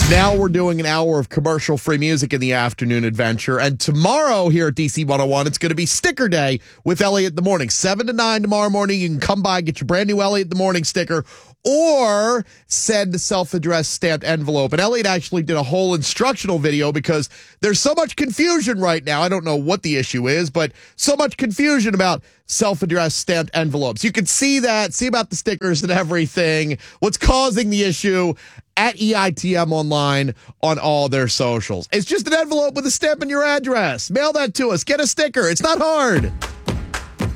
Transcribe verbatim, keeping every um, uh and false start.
Now we're doing an hour of commercial-free music in the afternoon adventure. And tomorrow here at D C one oh one, it's going to be sticker day with Elliot in the Morning. seven to nine tomorrow morning. You can come by, get your brand new Elliot in the Morning sticker, or send a self-addressed stamped envelope. And Elliot actually did a whole instructional video because there's so much confusion right now. I don't know what the issue is, but so much confusion about self-addressed stamped envelopes. You can see that, see about the stickers and everything, what's causing the issue at E I T M Online on all their socials. It's just an envelope with a stamp and your address. Mail that to us. Get a sticker. It's not hard.